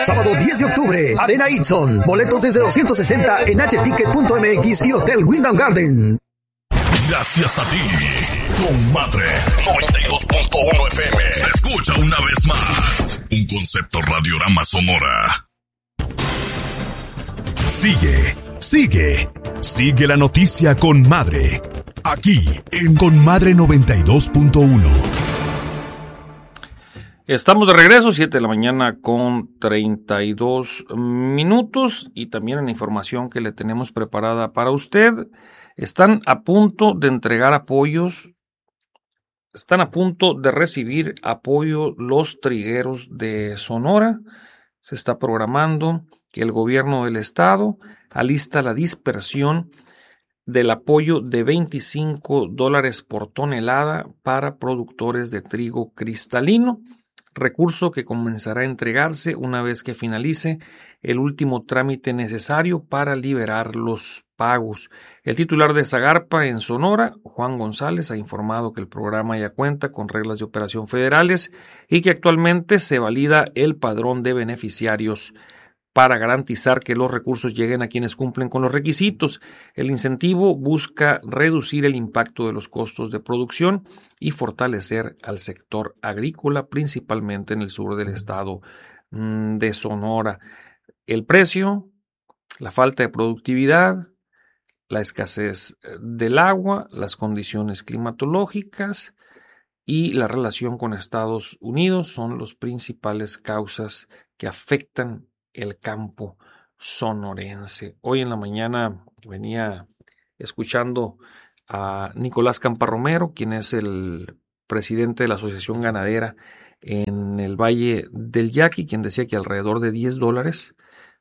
Sábado 10 de octubre, Arena Itson. Boletos desde 260 en hticket.mx y Hotel Wyndham Garden. Gracias a ti, Comadre 92.1 FM. Se escucha una vez más. Un concepto Radiorama Sonora. Sigue la noticia con Madre. Aquí en Conmadre 92.1. Estamos de regreso, 7 de la mañana con 32 minutos. Y también en la información que le tenemos preparada para usted. Están a punto de entregar apoyos. Están a punto de recibir apoyo los trigueros de Sonora. Se está programando que el gobierno del estado alista la dispersión del apoyo de $25 por tonelada para productores de trigo cristalino, recurso que comenzará a entregarse una vez que finalice el último trámite necesario para liberar los pagos. El titular de Zagarpa en Sonora, Juan González, ha informado que el programa ya cuenta con reglas de operación federales y que actualmente se valida el padrón de beneficiarios para garantizar que los recursos lleguen a quienes cumplen con los requisitos. El incentivo busca reducir el impacto de los costos de producción y fortalecer al sector agrícola, principalmente en el sur del estado de Sonora. El precio, la falta de productividad, la escasez del agua, las condiciones climatológicas y la relación con Estados Unidos son las principales causas que afectan el campo sonorense. Hoy en la mañana venía escuchando a Nicolás Camparromero, quien es el presidente de la Asociación Ganadera en el Valle del Yaqui, quien decía que alrededor de $10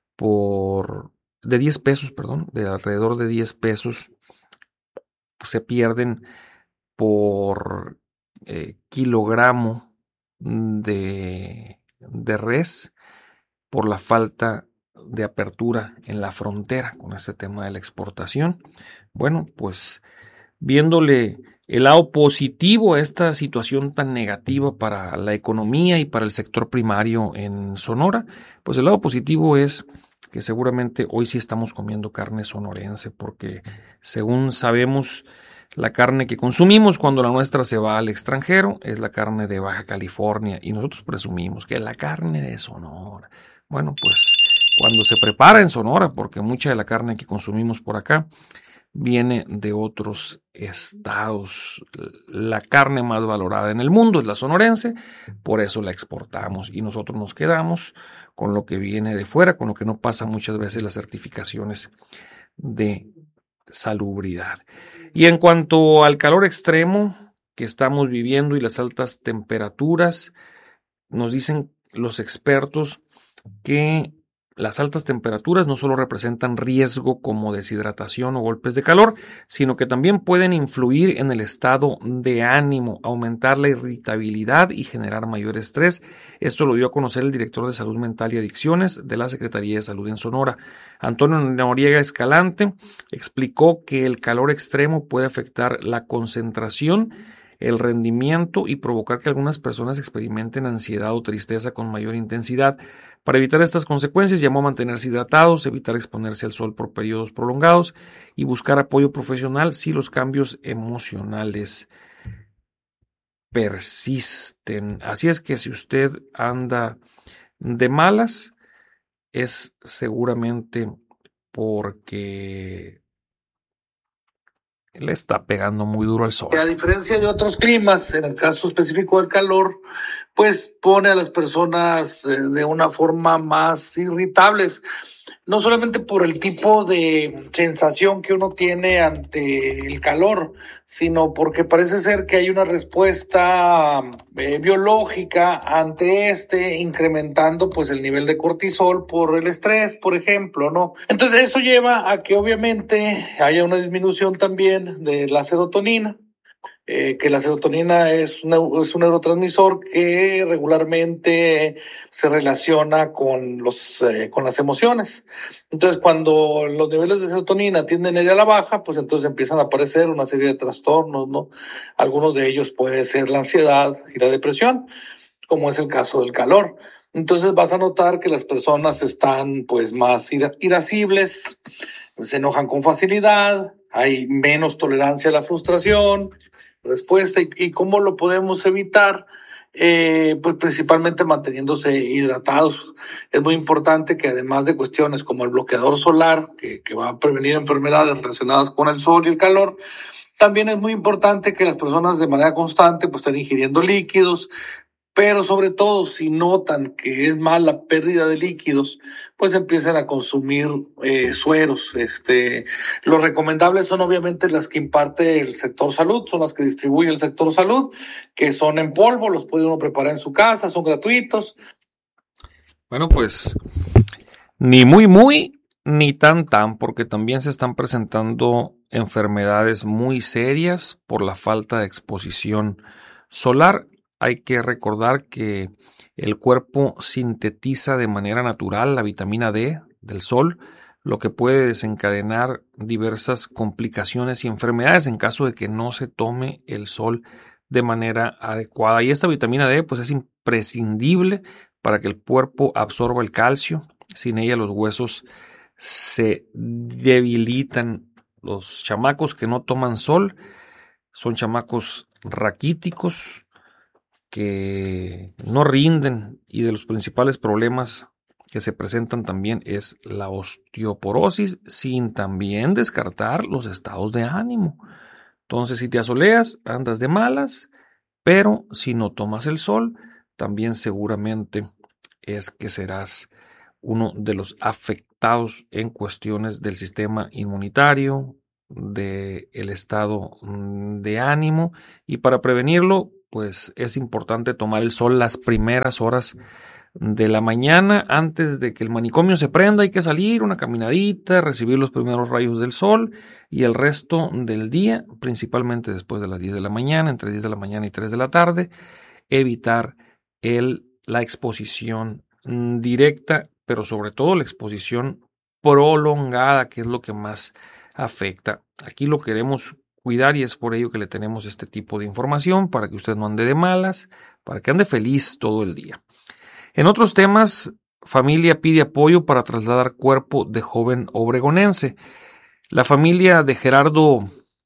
de 10 pesos, de alrededor de 10 pesos se pierden por kilogramo de res, por la falta de apertura en la frontera con este tema de la exportación. Bueno, pues viéndole el lado positivo a esta situación tan negativa para la economía y para el sector primario en Sonora, pues el lado positivo es que seguramente hoy sí estamos comiendo carne sonorense, porque según sabemos, la carne que consumimos cuando la nuestra se va al extranjero es la carne de Baja California y nosotros presumimos que la carne de Sonora. Bueno, pues cuando se prepara en Sonora, porque mucha de la carne que consumimos por acá viene de otros estados. La carne más valorada en el mundo es la sonorense, por eso la exportamos y nosotros nos quedamos con lo que viene de fuera, con lo que no pasa muchas veces las certificaciones de salubridad. Y en cuanto al calor extremo que estamos viviendo y las altas temperaturas, nos dicen los expertos que las altas temperaturas no solo representan riesgo como deshidratación o golpes de calor, sino que también pueden influir en el estado de ánimo, aumentar la irritabilidad y generar mayor estrés. Esto lo dio a conocer el director de Salud Mental y Adicciones de la Secretaría de Salud en Sonora, Antonio Noriega Escalante. Explicó que el calor extremo puede afectar la concentración, el rendimiento y provocar que algunas personas experimenten ansiedad o tristeza con mayor intensidad. Para evitar estas consecuencias, llamó a mantenerse hidratados, evitar exponerse al sol por periodos prolongados y buscar apoyo profesional si los cambios emocionales persisten. Así es que si usted anda de malas, es seguramente porque le está pegando muy duro al sol. A diferencia de otros climas, en el caso específico del calor, pues pone a las personas de una forma más irritables, no solamente por el tipo de sensación que uno tiene ante el calor, sino porque parece ser que hay una respuesta biológica ante incrementando pues el nivel de cortisol por el estrés, por ejemplo, ¿no? Entonces eso lleva a que obviamente haya una disminución también de la serotonina. Que la serotonina es un neurotransmisor que regularmente se relaciona con las emociones. Entonces, cuando los niveles de serotonina tienden a ir a la baja, pues entonces empiezan a aparecer una serie de trastornos, ¿no? Algunos de ellos puede ser la ansiedad y la depresión, como es el caso del calor. Entonces vas a notar que las personas están pues más irascibles, se enojan con facilidad, hay menos tolerancia a la frustración, respuesta. ¿Y cómo lo podemos evitar? Pues principalmente manteniéndose hidratados. Es muy importante que además de cuestiones como el bloqueador solar, que va a prevenir enfermedades relacionadas con el sol y el calor, también es muy importante que las personas de manera constante pues estén ingiriendo líquidos, pero sobre todo si notan que es más la pérdida de líquidos, pues empiezan a consumir sueros. Los recomendables son obviamente las que imparte el sector salud, son las que distribuye el sector salud, que son en polvo, los puede uno preparar en su casa, son gratuitos. Bueno, pues ni muy, ni tan, porque también se están presentando enfermedades muy serias por la falta de exposición solar. Hay que recordar que el cuerpo sintetiza de manera natural la vitamina D del sol, lo que puede desencadenar diversas complicaciones y enfermedades en caso de que no se tome el sol de manera adecuada. Y esta vitamina D pues es imprescindible para que el cuerpo absorba el calcio. Sin ella los huesos se debilitan. Los chamacos que no toman sol son chamacos raquíticos, que no rinden, y de los principales problemas que se presentan también es la osteoporosis, sin también descartar los estados de ánimo. Entonces, si te asoleas, andas de malas, pero si no tomas el sol, también seguramente es que serás uno de los afectados en cuestiones del sistema inmunitario, del estado de ánimo, y para prevenirlo, pues es importante tomar el sol las primeras horas de la mañana antes de que el manicomio se prenda. Hay que salir una caminadita, recibir los primeros rayos del sol, y el resto del día, principalmente después de las 10 de la mañana, entre 10 de la mañana y 3 de la tarde, evitar la exposición directa, pero sobre todo la exposición prolongada, que es lo que más afecta. Aquí lo queremos cuidar y es por ello que le tenemos este tipo de información, para que usted no ande de malas, para que ande feliz todo el día. En otros temas, familia pide apoyo para trasladar cuerpo de joven obregonense. La familia de Gerardo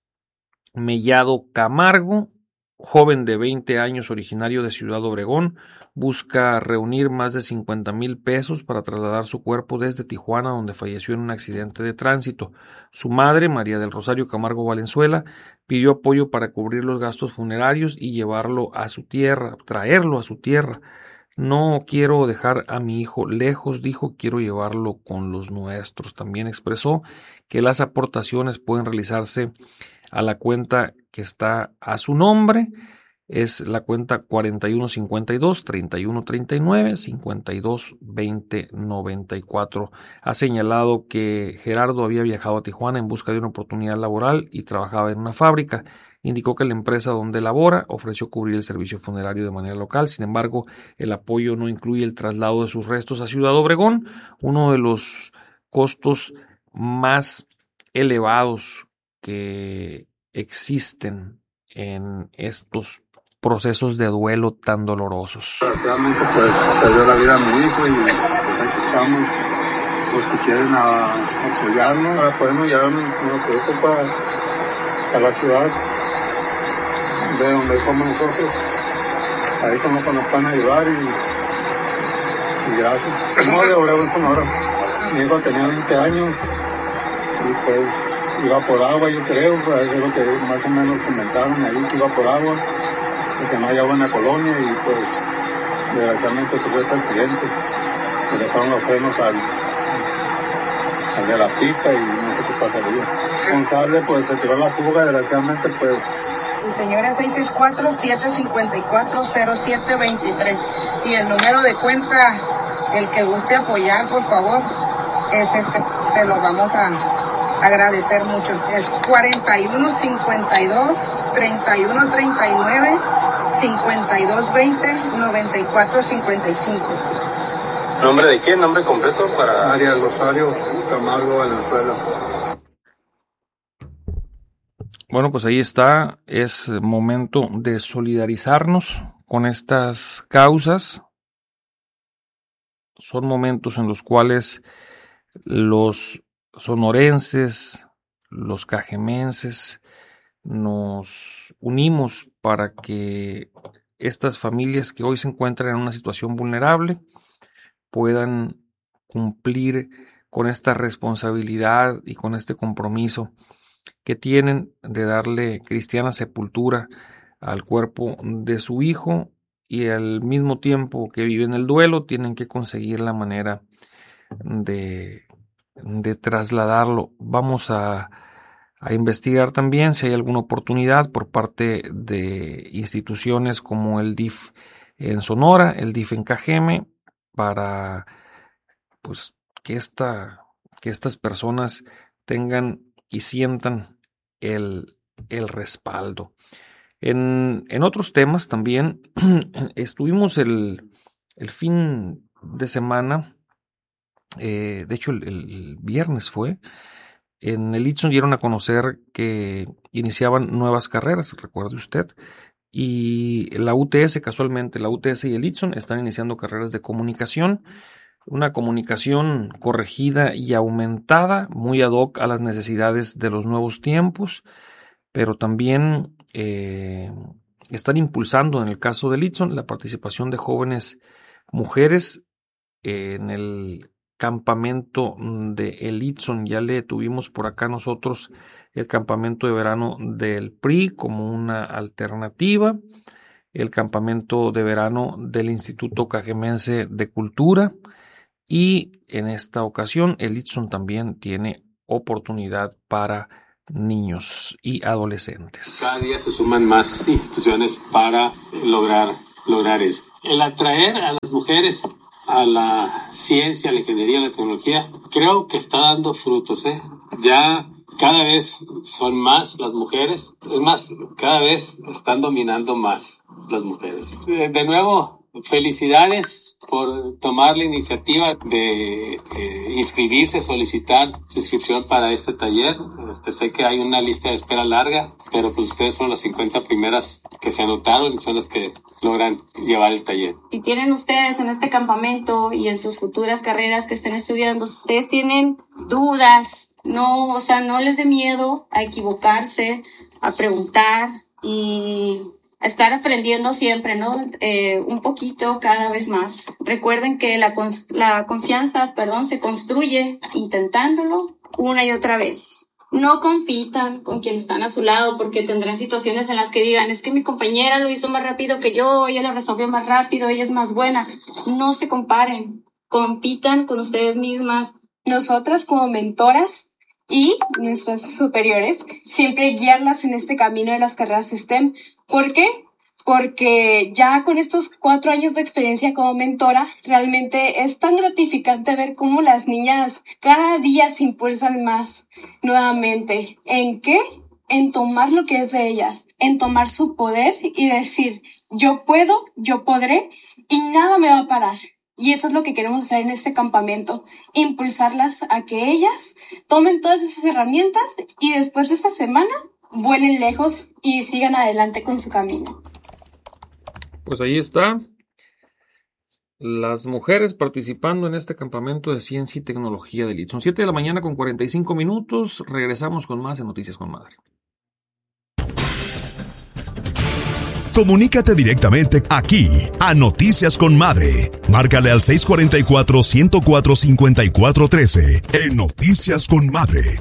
Mellado Camargo, joven de 20 años originario de Ciudad Obregón, busca reunir más de 50,000 pesos para trasladar su cuerpo desde Tijuana, donde falleció en un accidente de tránsito. Su madre, María del Rosario Camargo Valenzuela, pidió apoyo para cubrir los gastos funerarios y llevarlo a su tierra, traerlo a su tierra. No quiero dejar a mi hijo lejos, dijo, quiero llevarlo con los nuestros. También expresó que las aportaciones pueden realizarse a la cuenta que está a su nombre. Es la cuenta 4152 3139 52 20 94. Ha señalado que Gerardo había viajado a Tijuana en busca de una oportunidad laboral y trabajaba en una fábrica. Indicó que la empresa donde labora ofreció cubrir el servicio funerario de manera local. Sin embargo, el apoyo no incluye el traslado de sus restos a Ciudad Obregón, uno de los costos más elevados que existen en estos procesos de duelo tan dolorosos. Desgraciadamente pues perdió la vida a mi hijo y pues aquí estamos, pues si quieren apoyarnos para podernos llevar nuestro hijo a la ciudad de donde somos nosotros. Ahí son los que nos van a ayudar y gracias. No, de Obregón, Sonora. Mi hijo tenía 20 años y pues iba por agua, yo creo, pues eso es lo que más o menos comentaron ahí, que iba por agua, porque no hay agua en la colonia y pues desgraciadamente sufrió este accidente. Se le fueron los frenos al de la pipa y no sé qué pasaría. El responsable pues se tiró la fuga, desgraciadamente pues. El señor es 664-754-0723 y el número de cuenta, el que guste apoyar, por favor, es se lo vamos a agradecer mucho. Es 4152-3139-5220-9455. ¿Nombre de quién? ¿Nombre completo para...? María del Rosario Camargo Valenzuela. Bueno, pues ahí está. Es momento de solidarizarnos con estas causas. son momentos en los cuales los sonorenses, los cajemenses, nos unimos para que estas familias que hoy se encuentran en una situación vulnerable puedan cumplir con esta responsabilidad y con este compromiso que tienen de darle cristiana sepultura al cuerpo de su hijo, y al mismo tiempo que viven el duelo tienen que conseguir la manera de trasladarlo. Vamos a investigar también si hay alguna oportunidad por parte de instituciones como el DIF en Sonora, el DIF en Cajeme, para pues que estas personas tengan y sientan el respaldo. En otros temas también estuvimos el fin de semana, de hecho el viernes fue, en el Itson dieron a conocer que iniciaban nuevas carreras, recuerde usted, y la UTS, casualmente, la UTS y el Itson están iniciando carreras de comunicación, una comunicación corregida y aumentada, muy ad hoc a las necesidades de los nuevos tiempos, pero también están impulsando, en el caso del Itson, la participación de jóvenes mujeres en el campamento de el Itson. Ya le tuvimos por acá nosotros el campamento de verano del PRI como una alternativa, el campamento de verano del Instituto Cajemense de Cultura, y en esta ocasión el Itson también tiene oportunidad para niños y adolescentes. Cada día se suman más instituciones para lograr esto. El atraer a las mujeres a la ciencia, a la ingeniería, a la tecnología, creo que está dando frutos, Ya cada vez son más las mujeres, es más, cada vez están dominando más las mujeres. De nuevo, felicidades por tomar la iniciativa de inscribirse, solicitar su inscripción para este taller. Sé que hay una lista de espera larga, pero pues ustedes fueron las 50 primeras que se anotaron y son las que logran llevar el taller. Si tienen ustedes en este campamento y en sus futuras carreras que estén estudiando, si ustedes tienen dudas, no les dé miedo a equivocarse, a preguntar y a estar aprendiendo siempre, ¿no? Un poquito cada vez más. Recuerden que la confianza, se construye intentándolo una y otra vez. No compitan con quienes están a su lado, porque tendrán situaciones en las que digan, es que mi compañera lo hizo más rápido que yo, ella lo resolvió más rápido, ella es más buena. No se comparen, compitan con ustedes mismas. Nosotras como mentoras y nuestras superiores, siempre guiarlas en este camino de las carreras STEM. ¿Por qué? Porque ya con estos 4 años de experiencia como mentora, realmente es tan gratificante ver cómo las niñas cada día se impulsan más nuevamente. ¿En qué? En tomar lo que es de ellas, en tomar su poder y decir, yo puedo, yo podré y nada me va a parar. Y eso es lo que queremos hacer en este campamento, impulsarlas a que ellas tomen todas esas herramientas y después de esta semana vuelen lejos y sigan adelante con su camino. Pues ahí está, las mujeres participando en este campamento de ciencia y tecnología del Itson. 7 de la mañana con 45 minutos, regresamos con más en Noticias con Madre. Comunícate directamente aquí a Noticias con Madre. Márcale al 644-104-5413 en Noticias con Madre.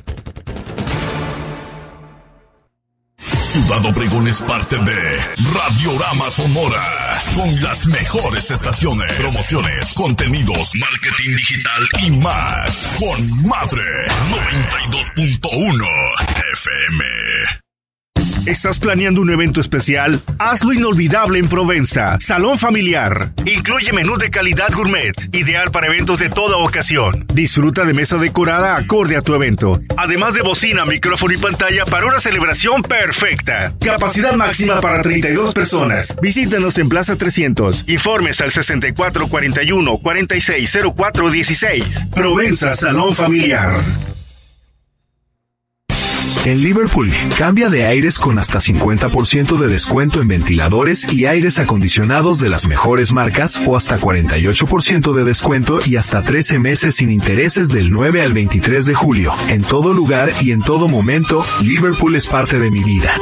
Ciudad Obregón es parte de Radiorama Sonora, con las mejores estaciones, promociones, contenidos, marketing digital y más. Con Madre 92.1 FM. ¿Estás planeando un evento especial? Hazlo inolvidable en Provenza. Salón familiar. Incluye menú de calidad gourmet, ideal para eventos de toda ocasión. Disfruta de mesa decorada acorde a tu evento. Además de bocina, micrófono y pantalla para una celebración perfecta. Capacidad máxima para 32 personas. Visítanos en Plaza 300. Informes al 6441-460416. Provenza Salón Familiar. En Liverpool, cambia de aires con hasta 50% de descuento en ventiladores y aires acondicionados de las mejores marcas o hasta 48% de descuento y hasta 13 meses sin intereses del 9 al 23 de julio. En todo lugar y en todo momento, Liverpool es parte de mi vida.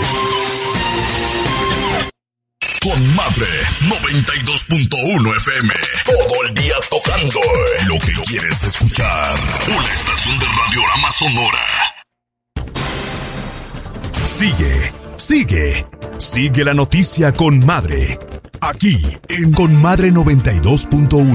Con Madre 92.1 FM. Todo el día tocando lo que quieres escuchar. Una estación de Radiorama Sonora. Sigue la noticia con Madre. Aquí en Con Madre 92.1.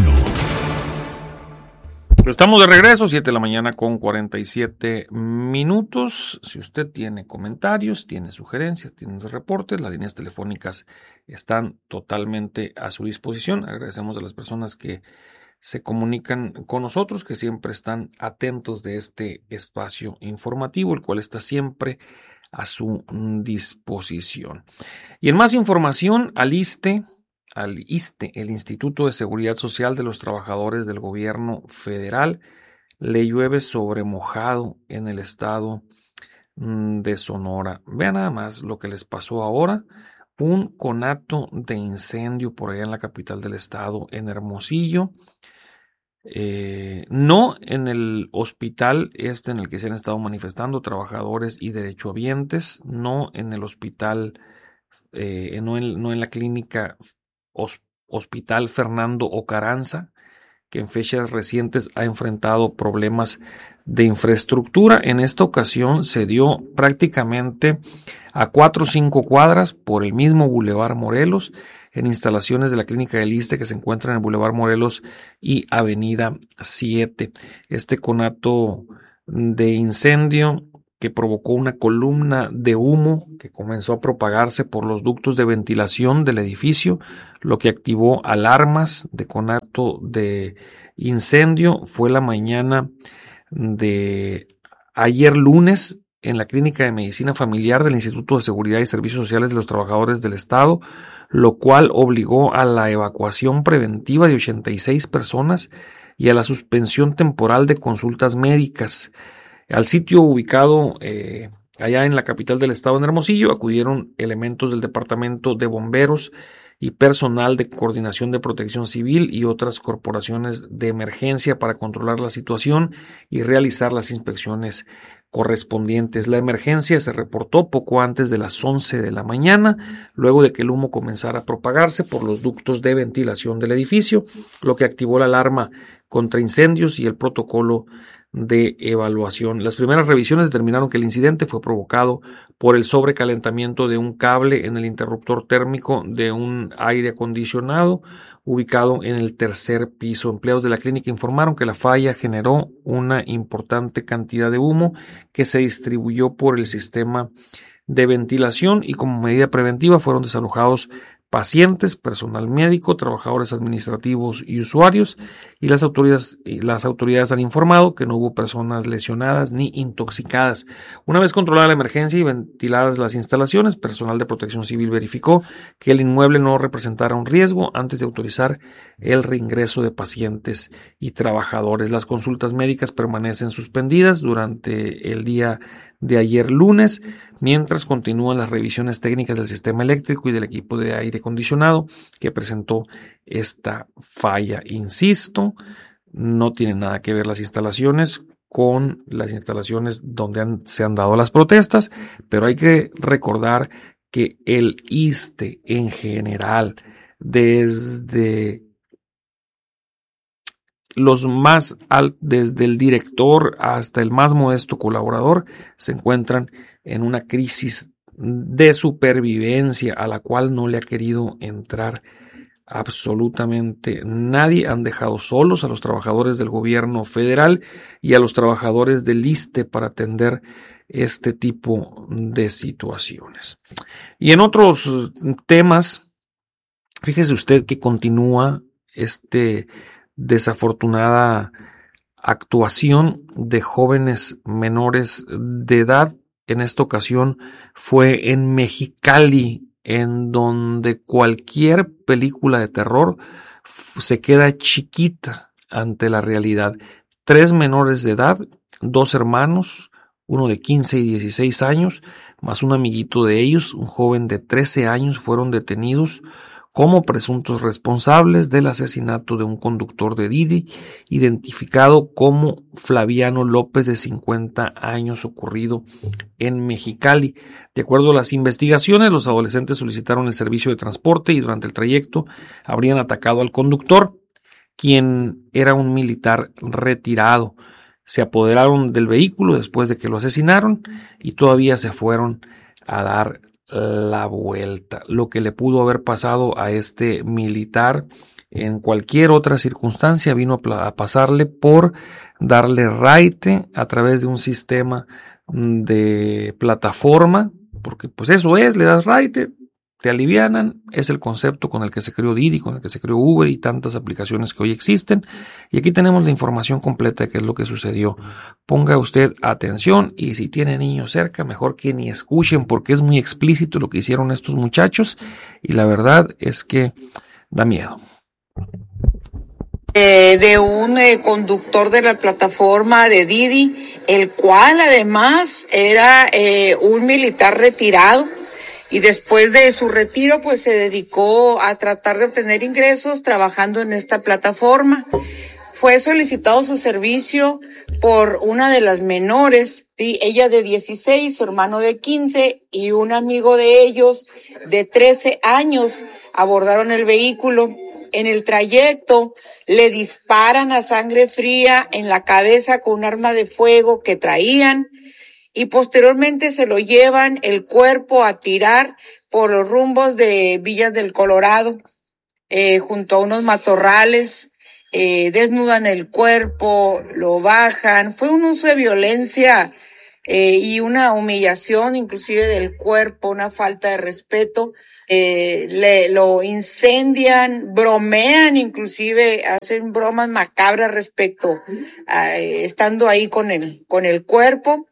Estamos de regreso, 7 de la mañana con 47 minutos. Si usted tiene comentarios, tiene sugerencias, tiene reportes, las líneas telefónicas están totalmente a su disposición. Agradecemos a las personas que se comunican con nosotros, que siempre están atentos de este espacio informativo, el cual está siempre a su disposición. Y en más información, al ISSSTE, el Instituto de Seguridad Social de los Trabajadores del Gobierno Federal, le llueve sobre mojado en el estado de Sonora. Vean nada más lo que les pasó ahora. Un conato de incendio por allá en la capital del estado, en Hermosillo. No en el hospital en el que se han estado manifestando trabajadores y derechohabientes, no en el hospital, no en la clínica Hospital Fernando Ocaranza, que en fechas recientes ha enfrentado problemas de infraestructura. En esta ocasión se dio prácticamente a 4 o 5 cuadras por el mismo Boulevard Morelos, en instalaciones de la clínica del ISSSTE que se encuentra en el Boulevard Morelos y Avenida 7. Este conato de incendio que provocó una columna de humo que comenzó a propagarse por los ductos de ventilación del edificio, lo que activó alarmas de conato de incendio. Fue la mañana de ayer lunes en la Clínica de Medicina Familiar del Instituto de Seguridad y Servicios Sociales de los Trabajadores del Estado, lo cual obligó a la evacuación preventiva de 86 personas y a la suspensión temporal de consultas médicas. Al sitio ubicado allá en la capital del estado, en Hermosillo, acudieron elementos del Departamento de Bomberos y personal de Coordinación de Protección Civil y otras corporaciones de emergencia para controlar la situación y realizar las inspecciones correspondientes. La emergencia se reportó poco antes de las 11 de la mañana, luego de que el humo comenzara a propagarse por los ductos de ventilación del edificio, lo que activó la alarma contra incendios y el protocolo de evaluación. Las primeras revisiones determinaron que el incidente fue provocado por el sobrecalentamiento de un cable en el interruptor térmico de un aire acondicionado ubicado en el tercer piso. Empleados de la clínica informaron que la falla generó una importante cantidad de humo que se distribuyó por el sistema de ventilación y como medida preventiva fueron desalojados pacientes, personal médico, trabajadores administrativos y usuarios, y las autoridades han informado que no hubo personas lesionadas ni intoxicadas. Una vez controlada la emergencia y ventiladas las instalaciones, personal de Protección Civil verificó que el inmueble no representara un riesgo antes de autorizar el reingreso de pacientes y trabajadores. Las consultas médicas permanecen suspendidas durante el día de ayer lunes, mientras continúan las revisiones técnicas del sistema eléctrico y del equipo de aire acondicionado que presentó esta falla. Insisto, no tienen nada que ver las instalaciones con las instalaciones donde se han dado las protestas, pero hay que recordar que el ISSSTE en general, desde los más altos, desde el director hasta el más modesto colaborador, se encuentran en una crisis de supervivencia a la cual no le ha querido entrar absolutamente nadie. Han dejado solos a los trabajadores del gobierno federal y a los trabajadores del ISSSTE para atender este tipo de situaciones. Y en otros temas, fíjese usted que continúa desafortunada actuación de jóvenes menores de edad. En esta ocasión fue en Mexicali, en donde cualquier película de terror se queda chiquita ante la realidad. 3 menores de edad, 2 hermanos, uno de 15 y 16 años, más un amiguito de ellos, un joven de 13 años, fueron detenidos como presuntos responsables del asesinato de un conductor de Didi, identificado como Flaviano López, de 50 años, ocurrido en Mexicali. De acuerdo a las investigaciones, los adolescentes solicitaron el servicio de transporte y durante el trayecto habrían atacado al conductor, quien era un militar retirado. Se apoderaron del vehículo después de que lo asesinaron y todavía se fueron a dar la vuelta. Lo que le pudo haber pasado a este militar en cualquier otra circunstancia vino a pasarle por darle raite a través de un sistema de plataforma, porque pues eso es, le das raite, te alivianan. Es el concepto con el que se creó Didi, con el que se creó Uber y tantas aplicaciones que hoy existen. Y aquí tenemos la información completa de qué es lo que sucedió. Ponga usted atención y si tiene niños cerca, mejor que ni escuchen, porque es muy explícito lo que hicieron estos muchachos y la verdad es que da miedo. De un conductor de la plataforma de Didi, el cual además era un militar retirado. Y después de su retiro, pues se dedicó a tratar de obtener ingresos trabajando en esta plataforma. Fue solicitado su servicio por una de las menores, ¿sí? Ella de 16, su hermano de 15 y un amigo de ellos de 13 años abordaron el vehículo. En el trayecto le disparan a sangre fría en la cabeza con un arma de fuego que traían. Y posteriormente se lo llevan el cuerpo a tirar por los rumbos de Villas del Colorado, junto a unos matorrales, desnudan el cuerpo, lo bajan. Fue un uso de violencia y una humillación inclusive del cuerpo, una falta de respeto. Lo incendian, bromean, inclusive hacen bromas macabras respecto a estando ahí con el cuerpo.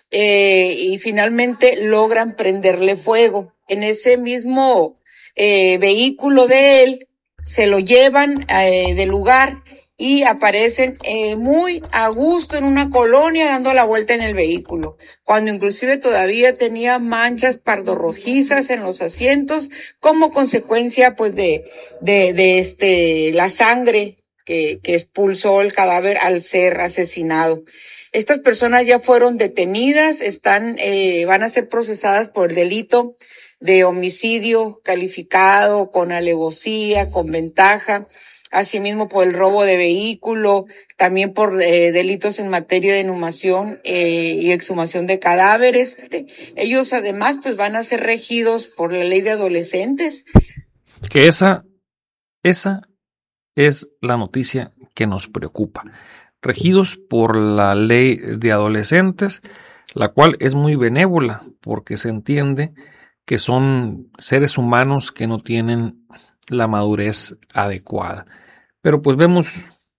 Y finalmente logran prenderle fuego. En ese mismo vehículo de él se lo llevan del lugar y aparecen muy a gusto en una colonia dando la vuelta en el vehículo, cuando inclusive todavía tenía manchas pardorrojizas en los asientos como consecuencia pues de la sangre que expulsó el cadáver al ser asesinado. Estas personas ya fueron detenidas, van a ser procesadas por el delito de homicidio calificado con alevosía, con ventaja, asimismo por el robo de vehículo, también por delitos en materia de inhumación y exhumación de cadáveres. Ellos además pues van a ser regidos por la ley de adolescentes. Que esa es la noticia que nos preocupa. Regidos por la ley de adolescentes, la cual es muy benévola porque se entiende que son seres humanos que no tienen la madurez adecuada. Pero pues vemos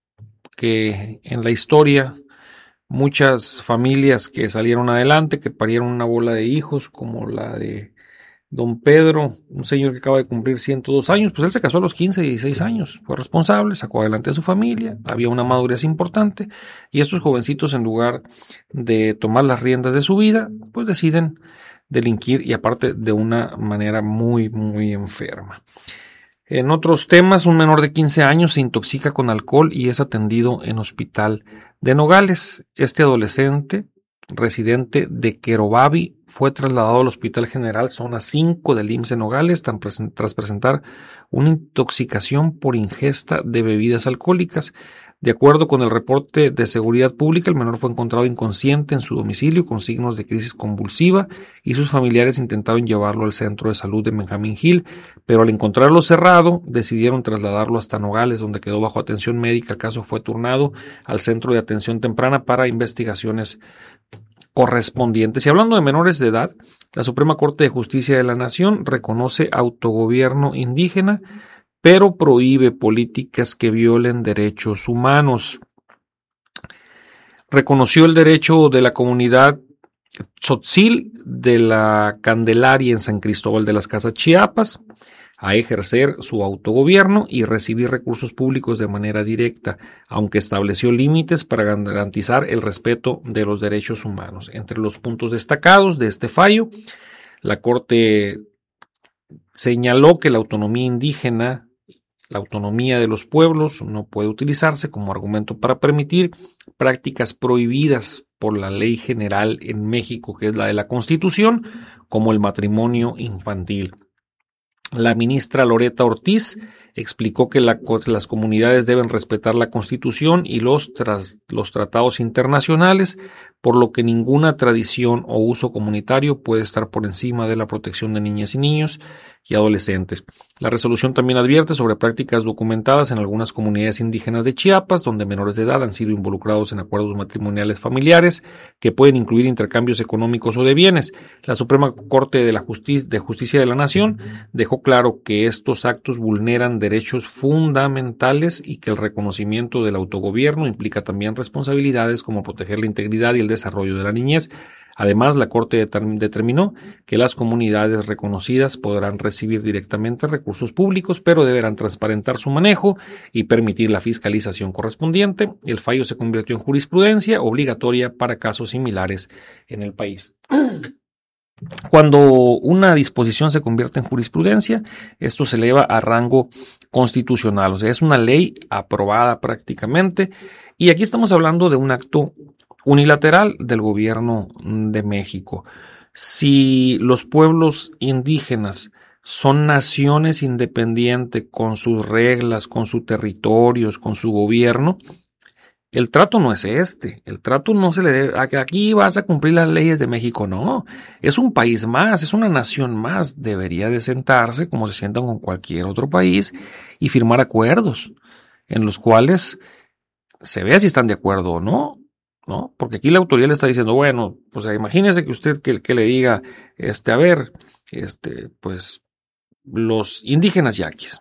que en la historia muchas familias que salieron adelante, que parieron una bola de hijos, como la de don Pedro, un señor que acaba de cumplir 102 años, pues él se casó a los 15 y 16 años, fue responsable, sacó adelante a su familia, había una madurez importante, y estos jovencitos, en lugar de tomar las riendas de su vida, pues deciden delinquir, y aparte de una manera muy, muy enferma. En otros temas, un menor de 15 años se intoxica con alcohol y es atendido en hospital de Nogales. Este adolescente, residente de Querobabi, fue trasladado al Hospital General Zona 5 del IMSS de Nogales tras presentar una intoxicación por ingesta de bebidas alcohólicas. De acuerdo con el reporte de Seguridad Pública, el menor fue encontrado inconsciente en su domicilio con signos de crisis convulsiva y sus familiares intentaron llevarlo al centro de salud de Benjamín Gil, pero al encontrarlo cerrado decidieron trasladarlo hasta Nogales, donde quedó bajo atención médica. El caso fue turnado al Centro de Atención Temprana para investigaciones correspondientes. Y hablando de menores de edad, la Suprema Corte de Justicia de la Nación reconoce autogobierno indígena, pero prohíbe políticas que violen derechos humanos. Reconoció el derecho de la comunidad tzotzil de la Candelaria en San Cristóbal de las Casas, Chiapas, a ejercer su autogobierno y recibir recursos públicos de manera directa, aunque estableció límites para garantizar el respeto de los derechos humanos. Entre los puntos destacados de este fallo, la Corte señaló que la autonomía indígena, la autonomía de los pueblos, no puede utilizarse como argumento para permitir prácticas prohibidas por la ley general en México, que es la de la Constitución, como el matrimonio infantil. La ministra Loreta Ortiz explicó que las comunidades deben respetar la Constitución y los tratados internacionales, por lo que ninguna tradición o uso comunitario puede estar por encima de la protección de niñas y niños y adolescentes. La resolución también advierte sobre prácticas documentadas en algunas comunidades indígenas de Chiapas, donde menores de edad han sido involucrados en acuerdos matrimoniales familiares que pueden incluir intercambios económicos o de bienes. La Suprema Corte de Justicia de la Nación dejó claro que estos actos vulneran derechos fundamentales y que el reconocimiento del autogobierno implica también responsabilidades como proteger la integridad y el desarrollo de la niñez. Además, la Corte determinó que las comunidades reconocidas podrán recibir directamente recursos públicos, pero deberán transparentar su manejo y permitir la fiscalización correspondiente. El fallo se convirtió en jurisprudencia obligatoria para casos similares en el país. Cuando una disposición se convierte en jurisprudencia, esto se eleva a rango constitucional, o sea, es una ley aprobada prácticamente, y aquí estamos hablando de un acto unilateral del gobierno de México. Si los pueblos indígenas son naciones independientes con sus reglas, con sus territorios, con su gobierno, el trato no es este. El trato no se le debe a que aquí vas a cumplir las leyes de México, no. Es un país más, es una nación más. Debería de sentarse como se sientan con cualquier otro país y firmar acuerdos en los cuales se vea si están de acuerdo o no. ¿No? Porque aquí la autoridad le está diciendo, bueno, pues imagínese que usted que le diga, a ver, pues los indígenas yaquis,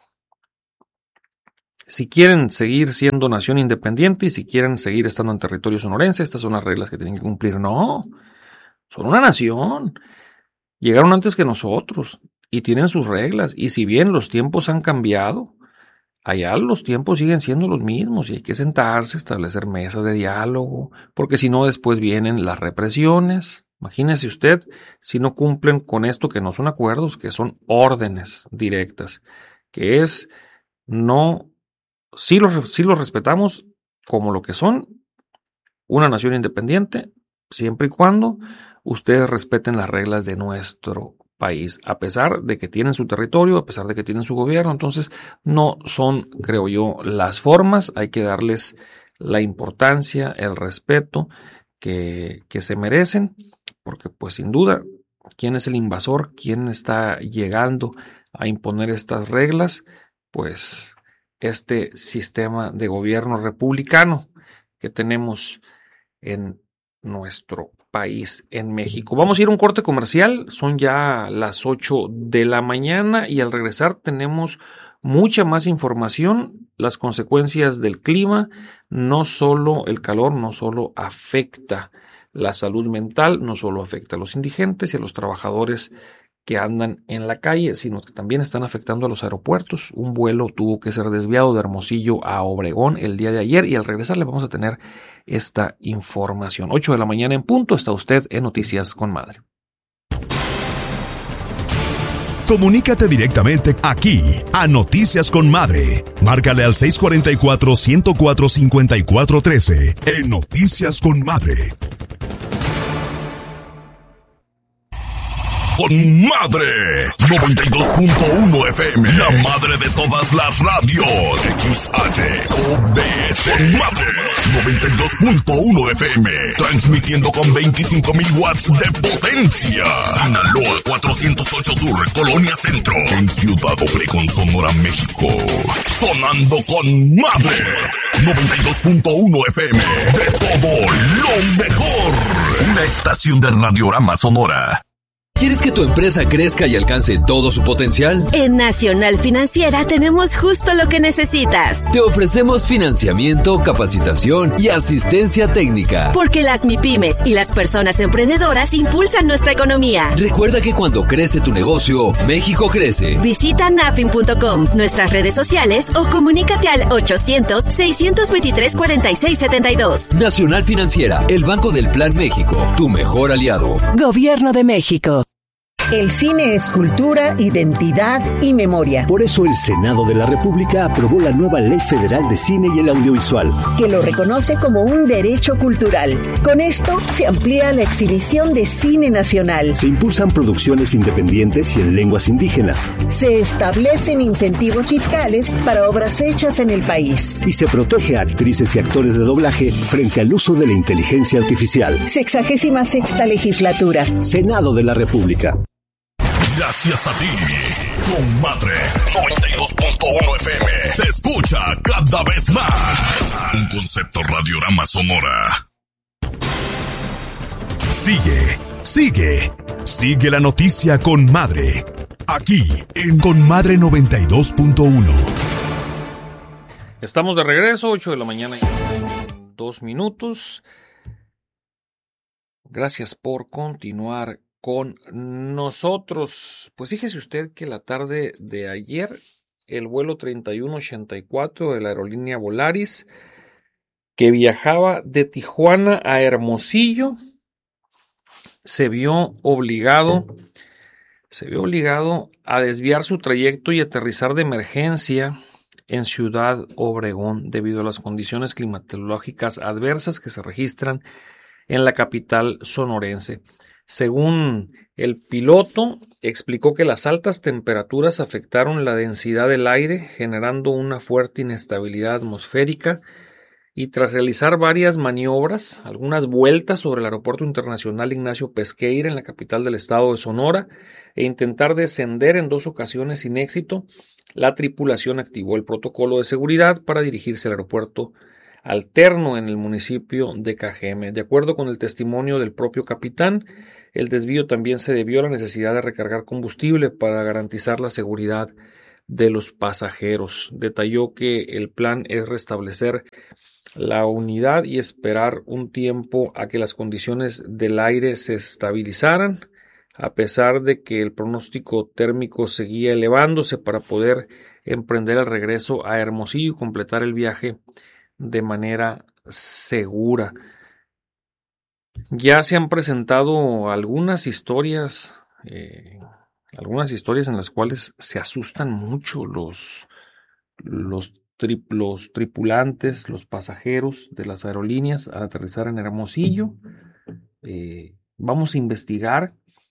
si quieren seguir siendo nación independiente y si quieren seguir estando en territorio sonorense, estas son las reglas que tienen que cumplir. No, son una nación, llegaron antes que nosotros y tienen sus reglas, y si bien los tiempos han cambiado, allá los tiempos siguen siendo los mismos y hay que sentarse, establecer mesas de diálogo, porque si no después vienen las represiones. Imagínese usted si no cumplen con esto, que no son acuerdos, que son órdenes directas, que es no, sí los respetamos como lo que son, una nación independiente, siempre y cuando ustedes respeten las reglas de nuestro país, a pesar de que tienen su territorio, a pesar de que tienen su gobierno. Entonces no son, creo yo, las formas, hay que darles la importancia, el respeto que se merecen, porque pues sin duda, ¿quién es el invasor? ¿Quién está llegando a imponer estas reglas? Pues este sistema de gobierno republicano que tenemos en nuestro país, en México. Vamos a ir a un corte comercial, son ya las 8 de la mañana y al regresar tenemos mucha más información. Las consecuencias del clima, no solo el calor, no solo afecta la salud mental, no solo afecta a los indigentes y a los trabajadores que andan en la calle, sino que también están afectando a los aeropuertos. Un vuelo tuvo que ser desviado de Hermosillo a Obregón el día de ayer y al regresar le vamos a tener esta información. 8 de la mañana en punto, está usted en Noticias con Madre. Comunícate directamente aquí a Noticias con Madre. Márcale al 644-104-5413 en Noticias con Madre. Con Madre 92.1 FM, la madre de todas las radios. XHOBS con Madre 92.1 FM, transmitiendo con 25,000 watts de potencia. Sinaloa 408 Sur, Colonia Centro, en Ciudad Obregón, Sonora, México. Sonando con Madre 92.1 FM, de todo lo mejor. Una estación de Radiorama Sonora. ¿Quieres que tu empresa crezca y alcance todo su potencial? En Nacional Financiera tenemos justo lo que necesitas. Te ofrecemos financiamiento, capacitación y asistencia técnica. Porque las MIPYMES y las personas emprendedoras impulsan nuestra economía. Recuerda que cuando crece tu negocio, México crece. Visita nafin.com, nuestras redes sociales o comunícate al 800-623-4672. Nacional Financiera, el Banco del Plan México, tu mejor aliado. Gobierno de México. El cine es cultura, identidad y memoria. Por eso el Senado de la República aprobó la nueva Ley Federal de Cine y el Audiovisual, que lo reconoce como un derecho cultural. Con esto se amplía la exhibición de cine nacional. Se impulsan producciones independientes y en lenguas indígenas. Se establecen incentivos fiscales para obras hechas en el país. Y se protege a actrices y actores de doblaje frente al uso de la inteligencia artificial. 66ª legislatura. Senado de la República. Gracias a ti, Comadre 92.1 FM se escucha cada vez más. Un concepto Radiorama Sonora. Sigue la noticia con Madre. Aquí en Conmadre 92.1. Estamos de regreso, 8 de la mañana y 2 minutos. Gracias por continuar con nosotros. Pues fíjese usted que la tarde de ayer el vuelo 3184 de la aerolínea Volaris, que viajaba de Tijuana a Hermosillo, se vio obligado a desviar su trayecto y aterrizar de emergencia en Ciudad Obregón debido a las condiciones climatológicas adversas que se registran en la capital sonorense. Según el piloto, explicó que las altas temperaturas afectaron la densidad del aire, generando una fuerte inestabilidad atmosférica, y tras realizar varias maniobras, algunas vueltas sobre el Aeropuerto Internacional Ignacio Pesqueira en la capital del estado de Sonora, e intentar descender en 2 ocasiones sin éxito, la tripulación activó el protocolo de seguridad para dirigirse al aeropuerto alterno en el municipio de Cajeme. De acuerdo con el testimonio del propio capitán, el desvío también se debió a la necesidad de recargar combustible para garantizar la seguridad de los pasajeros. Detalló que el plan es restablecer la unidad y esperar un tiempo a que las condiciones del aire se estabilizaran, a pesar de que el pronóstico térmico seguía elevándose, para poder emprender el regreso a Hermosillo y completar el viaje de manera segura. Ya se han presentado algunas historias en las cuales se asustan mucho los tripulantes, los pasajeros de las aerolíneas al aterrizar en Hermosillo. Vamos a investigar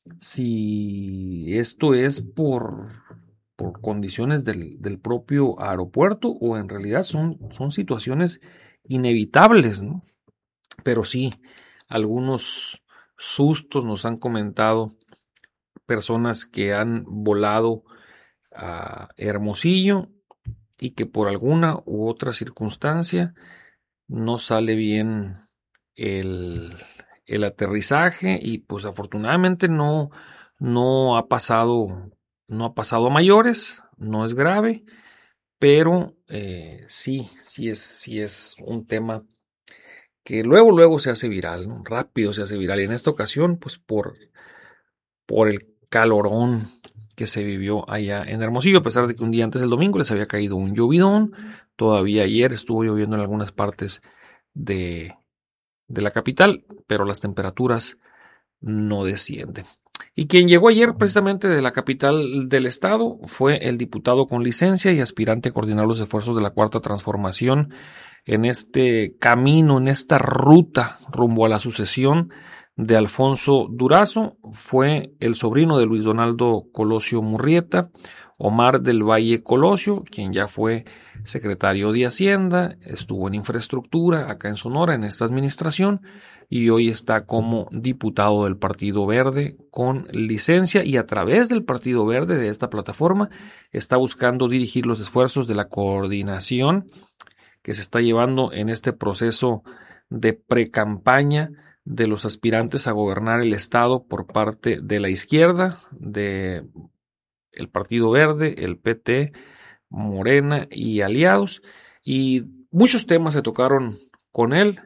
si esto es por condiciones del propio aeropuerto o en realidad son situaciones inevitables, ¿no? Pero sí, algunos sustos nos han comentado personas que han volado a Hermosillo y que por alguna u otra circunstancia no sale bien el aterrizaje, y pues afortunadamente no ha pasado a mayores, no es grave, pero sí es un tema que luego se hace viral, ¿no? Rápido se hace viral, y en esta ocasión pues por el calorón que se vivió allá en Hermosillo, a pesar de que un día antes del domingo les había caído un llovidón. Todavía ayer estuvo lloviendo en algunas partes de la capital, pero las temperaturas no descienden. Y quien llegó ayer precisamente de la capital del estado fue el diputado con licencia y aspirante a coordinar los esfuerzos de la Cuarta Transformación en este camino, en esta ruta rumbo a la sucesión de Alfonso Durazo. Fue el sobrino de Luis Donaldo Colosio Murrieta, Omar del Valle Colosio, quien ya fue secretario de Hacienda, estuvo en infraestructura acá en Sonora en esta administración y hoy está como diputado del Partido Verde con licencia, y a través del Partido Verde, de esta plataforma, está buscando dirigir los esfuerzos de la coordinación que se está llevando en este proceso de precampaña de los aspirantes a gobernar el estado por parte de la izquierda, de el Partido Verde, el PT, Morena y aliados, y muchos temas se tocaron con él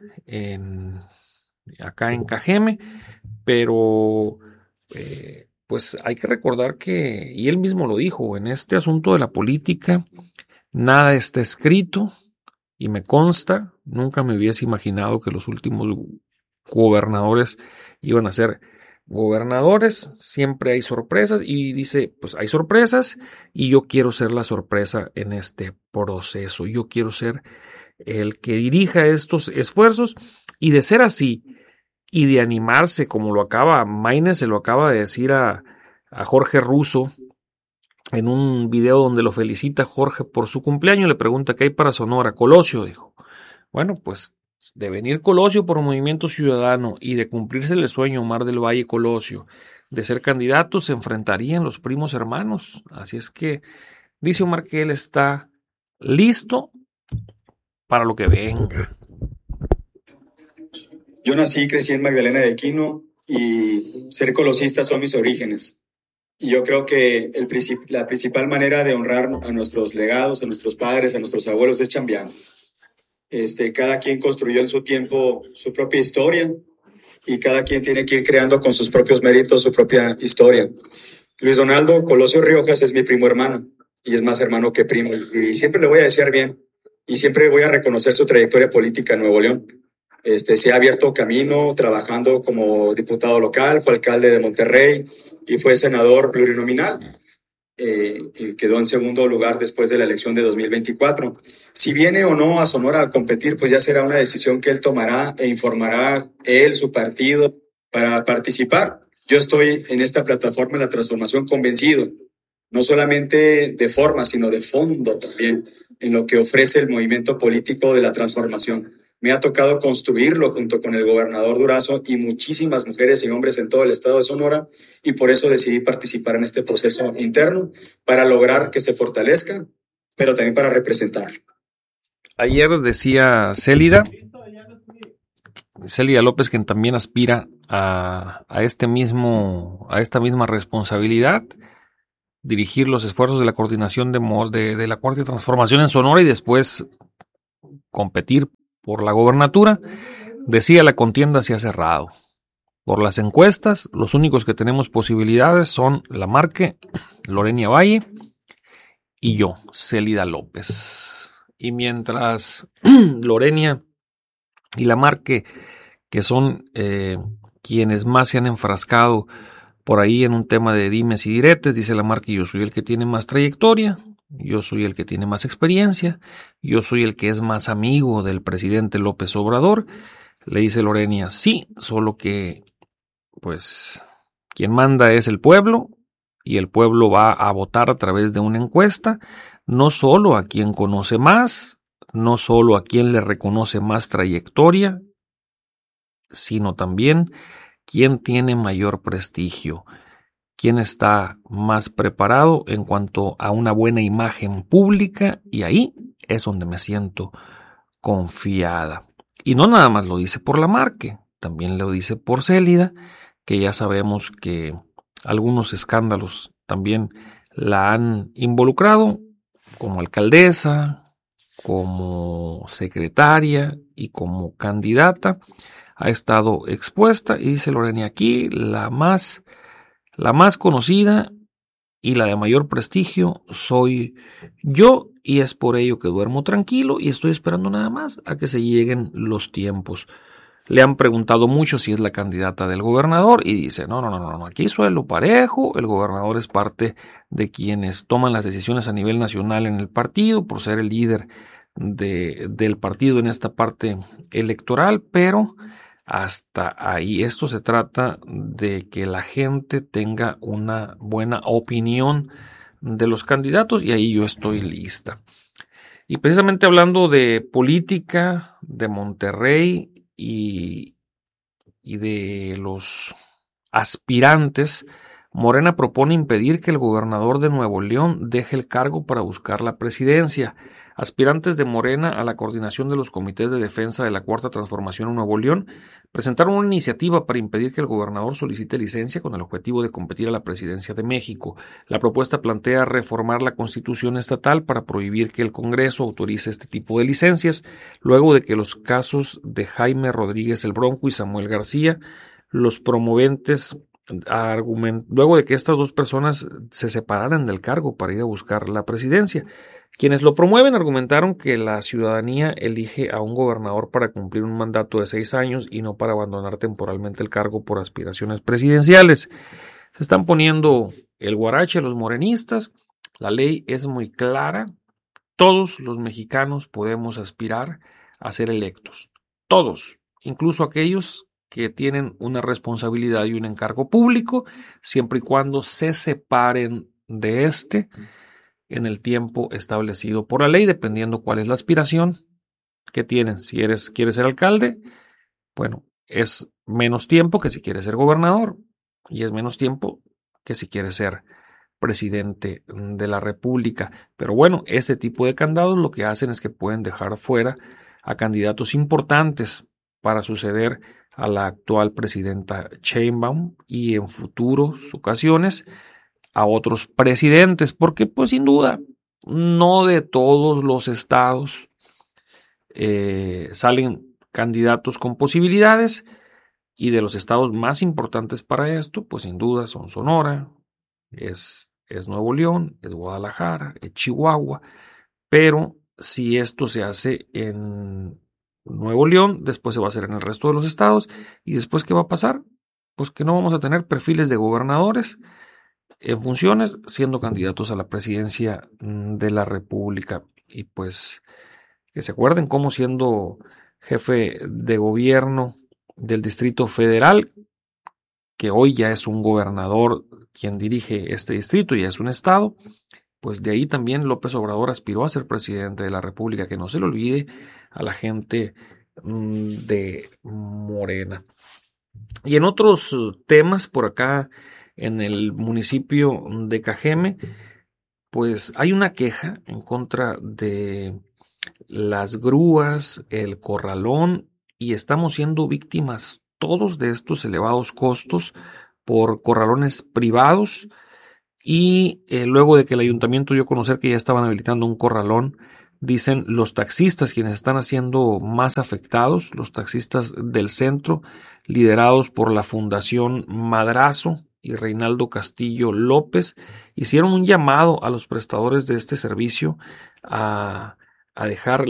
acá en Cajeme, pero pues hay que recordar que, y él mismo lo dijo, en este asunto de la política nada está escrito, y me consta, nunca me hubiese imaginado que los últimos gobernadores iban a ser gobernadores, siempre hay sorpresas, y dice, pues hay sorpresas y yo quiero ser la sorpresa en este proceso, yo quiero ser el que dirija estos esfuerzos, y de ser así y de animarse, como Maine se lo acaba de decir a Jorge Russo en un video donde lo felicita Jorge por su cumpleaños, le pregunta qué hay para Sonora. Colosio, dijo. Bueno, pues de venir Colosio por Movimiento Ciudadano y de cumplirse el sueño Omar del Valle Colosio de ser candidato, se enfrentarían los primos hermanos. Así es que dice Omar que él está listo para lo que venga. Yo nací y crecí en Magdalena de Quino y ser colosista son mis orígenes. Y yo creo que la principal manera de honrar a nuestros legados, a nuestros padres, a nuestros abuelos es chambeando. Cada quien construyó en su tiempo su propia historia y cada quien tiene que ir creando con sus propios méritos su propia historia. Luis Donaldo Colosio Riojas es mi primo hermano y es más hermano que primo y siempre le voy a desear bien y siempre voy a reconocer su trayectoria política en Nuevo León. Se ha abierto camino trabajando como diputado local, fue alcalde de Monterrey y fue senador plurinominal. Y quedó en segundo lugar después de la elección de 2024. Si viene o no a Sonora a competir, pues ya será una decisión que él tomará e informará él, su partido, para participar. Yo estoy en esta plataforma de la transformación convencido, no solamente de forma, sino de fondo también, en lo que ofrece el movimiento político de la transformación. Me ha tocado construirlo junto con el gobernador Durazo y muchísimas mujeres y hombres en todo el estado de Sonora, y por eso decidí participar en este proceso interno para lograr que se fortalezca, pero también para representar. Ayer decía Célida López, quien también aspira a esta misma responsabilidad, dirigir los esfuerzos de la coordinación de la Cuarta Transformación en Sonora y después competir por la gobernatura. Decía, la contienda se ha cerrado. Por las encuestas, los únicos que tenemos posibilidades son Lamarque, Lorena Valle y yo, Célida López. Y mientras Lorena y Lamarque, que son quienes más se han enfrascado por ahí en un tema de dimes y diretes, dice Lamarque, yo soy el que tiene más trayectoria, yo soy el que tiene más experiencia, yo soy el que es más amigo del presidente López Obrador. Le dice Lorena, sí, solo que pues quien manda es el pueblo y el pueblo va a votar a través de una encuesta, no solo a quien conoce más, no solo a quien le reconoce más trayectoria, sino también quien tiene mayor prestigio, quién está más preparado en cuanto a una buena imagen pública, y ahí es donde me siento confiada. Y no nada más lo dice por Lamarque, también lo dice por Célida, que ya sabemos que algunos escándalos también la han involucrado, como alcaldesa, como secretaria y como candidata. Ha estado expuesta y dice Lorena, aquí la más conocida y la de mayor prestigio soy yo, y es por ello que duermo tranquilo y estoy esperando nada más a que se lleguen los tiempos. Le han preguntado mucho si es la candidata del gobernador y dice, no, aquí suelo parejo, el gobernador es parte de quienes toman las decisiones a nivel nacional en el partido por ser el líder del partido en esta parte electoral, pero hasta ahí. Esto se trata de que la gente tenga una buena opinión de los candidatos y ahí yo estoy lista. Y precisamente hablando de política, de Monterrey y de los aspirantes Morena propone impedir que el gobernador de Nuevo León deje el cargo para buscar la presidencia. Aspirantes de Morena a la coordinación de los comités de defensa de la Cuarta Transformación en Nuevo León presentaron una iniciativa para impedir que el gobernador solicite licencia con el objetivo de competir a la presidencia de México. La propuesta plantea reformar la Constitución estatal para prohibir que el Congreso autorice este tipo de licencias, luego de que los casos de Jaime Rodríguez el Bronco y Samuel García, los promoventes luego de que estas dos personas se separaran del cargo para ir a buscar la presidencia. Quienes lo promueven argumentaron que la ciudadanía elige a un gobernador para cumplir un mandato de 6 años y no para abandonar temporalmente el cargo por aspiraciones presidenciales. Se están poniendo el guarache los morenistas. La ley es muy clara. Todos los mexicanos podemos aspirar a ser electos. Todos, incluso aquellos que tienen una responsabilidad y un encargo público, siempre y cuando se separen de este en el tiempo establecido por la ley, dependiendo cuál es la aspiración que tienen. Si quieres ser alcalde, bueno, es menos tiempo que si quieres ser gobernador y es menos tiempo que si quieres ser presidente de la República. Pero bueno, este tipo de candados lo que hacen es que pueden dejar fuera a candidatos importantes para suceder a la actual presidenta Sheinbaum y en futuras ocasiones a otros presidentes, porque pues sin duda no de todos los estados salen candidatos con posibilidades, y de los estados más importantes para esto pues sin duda son Sonora, es Nuevo León, es Guadalajara, es Chihuahua, pero si esto se hace en Nuevo León, después se va a hacer en el resto de los estados, y después ¿qué va a pasar? Pues que no vamos a tener perfiles de gobernadores en funciones siendo candidatos a la presidencia de la República. Y pues que se acuerden cómo siendo jefe de gobierno del Distrito Federal, que hoy ya es un gobernador quien dirige este distrito, ya es un estado, pues de ahí también López Obrador aspiró a ser presidente de la República, que no se le olvide a la gente de Morena. Y en otros temas, por acá en el municipio de Cajeme, pues hay una queja en contra de las grúas, el corralón, y estamos siendo víctimas todos de estos elevados costos por corralones privados. Y luego de que el ayuntamiento dio a conocer que ya estaban habilitando un corralón, dicen los taxistas quienes están haciendo más afectados, los taxistas del centro, liderados por la Fundación Madrazo y Reinaldo Castillo López, hicieron un llamado a los prestadores de este servicio a dejar